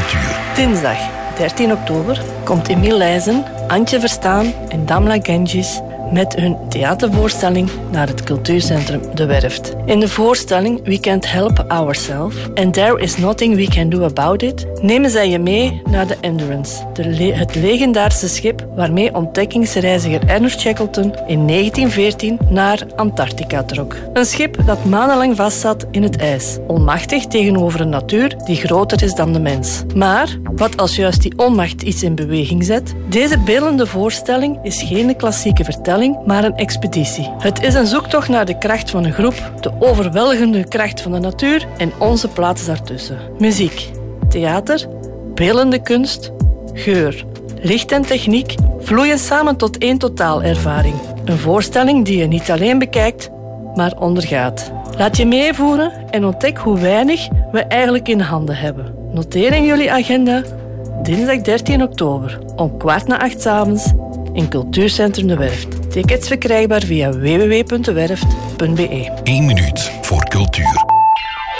cultuur. Dinsdag 13 oktober komt Emile Leijzen, Antje Verstaan en Damla Genghis met hun theatervoorstelling naar het cultuurcentrum De Werft. In de voorstelling We Can't Help Ourselves and There Is Nothing We Can Do About It nemen zij je mee naar de Endurance, het legendarische schip waarmee ontdekkingsreiziger Ernest Shackleton in 1914 naar Antarctica trok. Een schip dat maandenlang vastzat in het ijs, onmachtig tegenover een natuur die groter is dan de mens. Maar wat als juist die onmacht iets in beweging zet? Deze beeldende voorstelling is geen klassieke vertelling, maar een expeditie. Het is een zoektocht naar de kracht van een groep, de overweldigende kracht van de natuur en onze plaats daartussen. Muziek, theater, beeldende kunst, geur, licht en techniek vloeien samen tot één totaalervaring. Een voorstelling die je niet alleen bekijkt, maar ondergaat. Laat je meevoeren en ontdek hoe weinig we eigenlijk in handen hebben. Noteer in jullie agenda dinsdag 13 oktober om 7:15 s'avonds in Cultuurcentrum De Werft. Tickets verkrijgbaar via www.dewerft.be. 1 minuut voor cultuur.